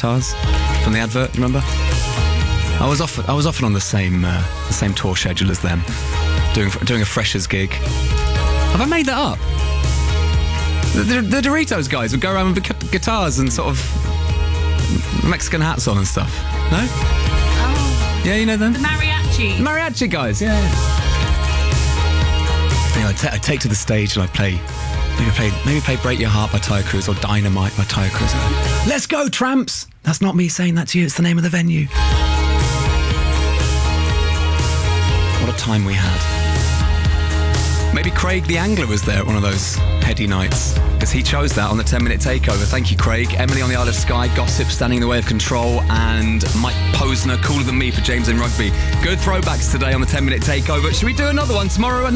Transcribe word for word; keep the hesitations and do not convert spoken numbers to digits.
guitars from the advert. Remember? I was often I was often on the same uh, the same tour schedule as them, doing doing a freshers gig. Have I made that up? The, the, the Doritos guys would go around with gu- guitars and sort of Mexican hats on and stuff. No? Oh. Yeah, you know them? The mariachi. Mariachi guys, yeah. You know, I, t- I take to the stage and I play, maybe play, maybe play "Break Your Heart" by Tyre Cruise or "Dynamite" by Tyre Cruise. Let's go, tramps! That's not me saying that to you. It's the name of the venue. What a time we had. Maybe Craig the Angler was there at one of those heady nights, because he chose that on the ten minute takeover. Thank you, Craig. Emily on the Isle of Skye, Gossip standing in the way of Control, and Mike Posner, Cooler Than Me for James in Rugby. Good throwbacks today on the ten minute takeover. Should we do another one tomorrow?